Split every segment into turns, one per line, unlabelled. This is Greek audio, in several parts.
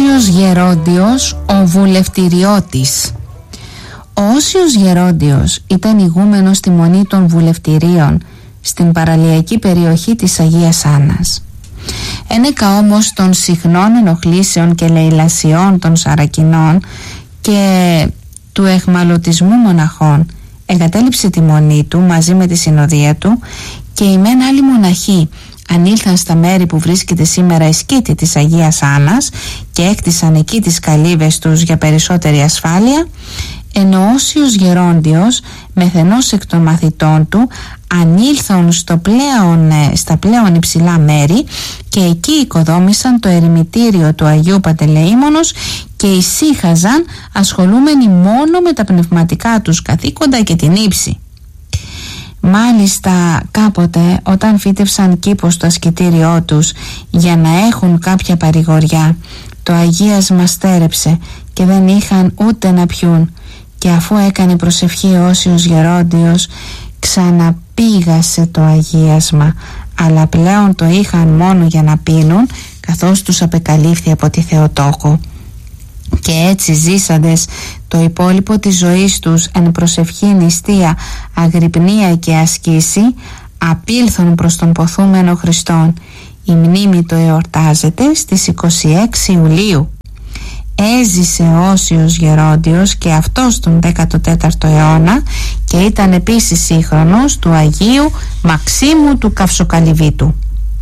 Όσιος Γερόντιος ο Βουλευτηριώτης. Ο Όσιος Γερόντιος ήταν ηγούμενος στη Μονή των Βουλευτηρίων στην παραλιακή περιοχή της Αγίας Άννας. Ένεκα όμως των συχνών ενοχλήσεων και λαιλασιών των Σαρακινών και του εχμαλωτισμού μοναχών, εγκατέλειψε τη μονή του μαζί με τη συνοδεία του, και οι μεν άλλοι μοναχοί ανήλθαν στα μέρη που βρίσκεται σήμερα η σκήτη της Αγίας Άννας και έκτισαν εκεί τις καλύβες τους για περισσότερη ασφάλεια, ενώ ο Όσιος Γερόντιος, μεθενός εκ των μαθητών του, ανήλθαν στα πλέον υψηλά μέρη και εκεί οικοδόμησαν το ερημητήριο του Αγίου Παντελεήμονος και ησύχαζαν, ασχολούμενοι μόνο με τα πνευματικά τους καθήκοντα και την ύψη. Μάλιστα κάποτε, όταν φύτευσαν κήπο στο ασκητήριό τους για να έχουν κάποια παρηγοριά, το αγίασμα στέρεψε και δεν είχαν ούτε να πιούν, και αφού έκανε προσευχή ο Όσιος Γερόντιος, ξαναπήγασε το αγίασμα, αλλά πλέον το είχαν μόνο για να πίνουν, καθώς τους απεκαλύφθη από τη Θεοτόκο. Και έτσι ζήσαντες το υπόλοιπο της ζωής τους εν προσευχή, νηστεία, αγρυπνία και ασκήση, απήλθον προς τον ποθούμενο Χριστόν. Η μνήμη το εορτάζεται στις 26 Ιουλίου. Έζησε ο Όσιος Γερόντιος και αυτός τον 14ο αιώνα και ήταν επίσης σύγχρονος του Αγίου Μαξίμου του Καυσοκαλυβίτου.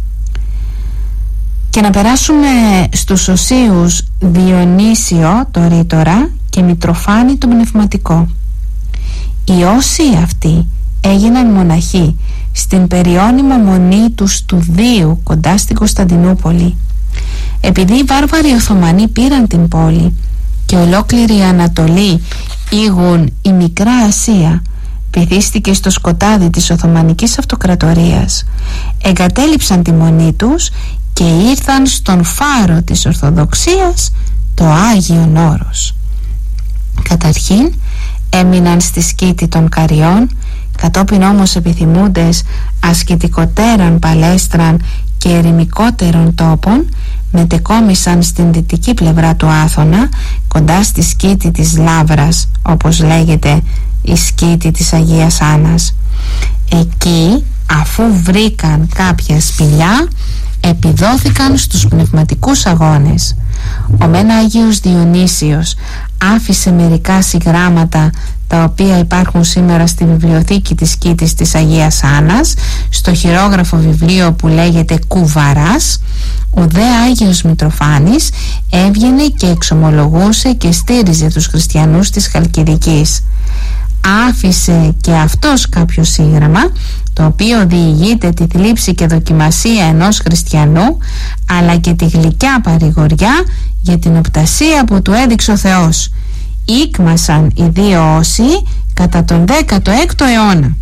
Και να περάσουμε στους Οσίους Διονύσιο το Ρήτορα και Μητροφάνη τον Πνευματικό. Οι Όσιοι αυτοί έγιναν μοναχοί στην περιώνυμο μονή του Στουδίου κοντά στην Κωνσταντινούπολη. Επειδή οι βάρβαροι Οθωμανοί πήραν την πόλη και ολόκληρη η Ανατολή ήγουν η Μικρά Ασία βυθίστηκε στο σκοτάδι της Οθωμανικής Αυτοκρατορίας, εγκατέλειψαν τη μονή τους και ήρθαν στον φάρο της Ορθοδοξίας, το Άγιον Όρος. Καταρχήν έμειναν στη σκήτη των Καριών, κατόπιν όμως επιθυμούντες ασκητικότεραν παλέστραν και ερημικότερων τόπων, μετεκόμισαν στην δυτική πλευρά του Άθωνα, κοντά στη σκήτη της Λάβρας, όπως λέγεται η σκήτη της Αγίας Άννας. Εκεί, αφού βρήκαν κάποια σπηλιά, επιδόθηκαν στους πνευματικούς αγώνες. Ο μεν Άγιος Διονύσιος άφησε μερικά συγγράμματα, τα οποία υπάρχουν σήμερα στη βιβλιοθήκη της σκήτης της Αγίας Άννας, στο χειρόγραφο βιβλίο που λέγεται Κουβαράς. Ο δε Άγιος Μητροφάνης έβγαινε και εξομολογούσε και στήριζε τους χριστιανούς της Χαλκιδικής. Άφησε και αυτός κάποιο σύγγραμμα, το οποίο διηγείται τη θλίψη και δοκιμασία ενός χριστιανού, αλλά και τη γλυκιά παρηγοριά για την οπτασία που του έδειξε ο Θεός. Ήκμασαν οι δύο Όσιοι κατά τον 16ο αιώνα.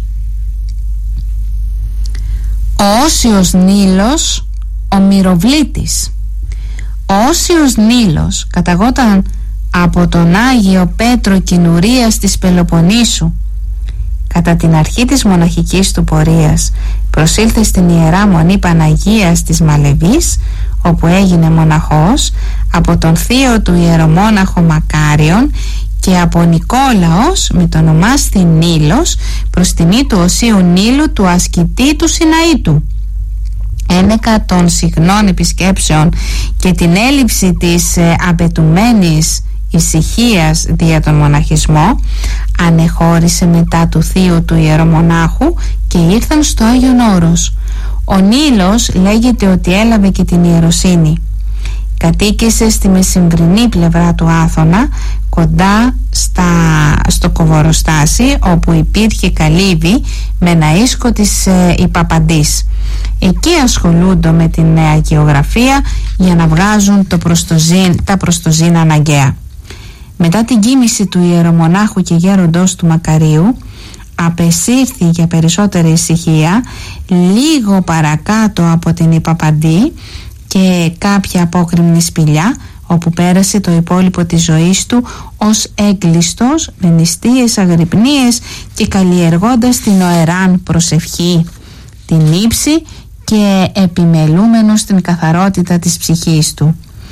Ο Όσιος Νήλος ο Μυροβλήτης. Ο Όσιος Νήλος καταγόταν από τον Άγιο Πέτρο Κινουρίας της Πελοποννήσου. Κατά την αρχή της μοναχικής του πορείας προσήλθε στην Ιερά Μονή Παναγίας της Μαλεβής, όπου έγινε μοναχός από τον θείο του ιερομόναχο Μακάριον και από Νικόλαος με το ονομάστη Νήλος, προς τιμή του Οσίου Νήλου του ασκητή του Σιναήτου. Ένεκα των συχνών επισκέψεων και την έλλειψη της απαιτουμένης ησυχίας δια τον μοναχισμό, ανεχώρησε μετά του θείου του ιερομονάχου και ήρθαν στο Άγιον Όρος. Ο Νήλος λέγεται ότι έλαβε και την ιεροσύνη. Κατοίκησε στη μεσημβρινή πλευρά του Άθωνα, κοντά στο Κοβοροστάσι, όπου υπήρχε καλύβη με ένα ίσκο της Ιπαπαντής. Εκεί ασχολούνται με την αγιογραφία για να βγάζουν τα προστοζήν αναγκαία. Μετά την κοίμηση του ιερομονάχου και γέροντος του Μακαρίου, απεσύρθη για περισσότερη ησυχία λίγο παρακάτω από την Ιπαπαντή και κάποια απόκρημνη σπηλιά, όπου πέρασε το υπόλοιπο της ζωής του ως έγκλειστος με νηστείες, αγρυπνίες και καλλιεργώντας την οεράν προσευχή, την ύψη και επιμελούμενος στην καθαρότητα της ψυχής του.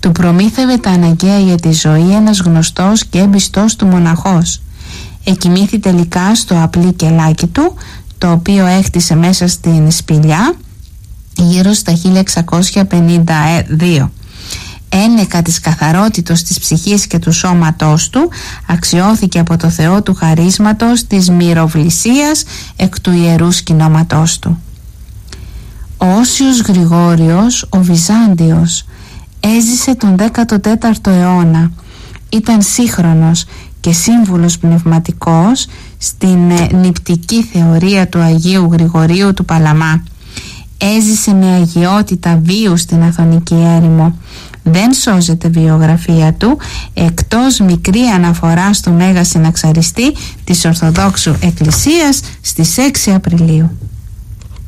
Του προμήθευε τα αναγκαία για τη ζωή ένας γνωστός και έμπιστος του μοναχός. Εκοιμήθη τελικά στο απλή κελάκι του, το οποίο έχτισε μέσα στην σπηλιά γύρω στα 1652. Ένεκα της καθαρότητος της ψυχής και του σώματός του, αξιώθηκε από το Θεό του χαρίσματος της μυροβλησίας εκ του ιερού σκηνώματός του. Ο Όσιος Γρηγόριος, ο Βυζάντιος, έζησε τον 14ο αιώνα. Ήταν σύγχρονος και σύμβουλος πνευματικός στην νηπτική θεωρία του Αγίου Γρηγορίου του Παλαμά. Έζησε με αγιότητα βίου στην Αθωνική έρημο. Δεν σώζεται βιογραφία του εκτός μικρή αναφορά στο Μέγα Συναξαριστή της Ορθοδόξου Εκκλησίας στις 6 Απριλίου.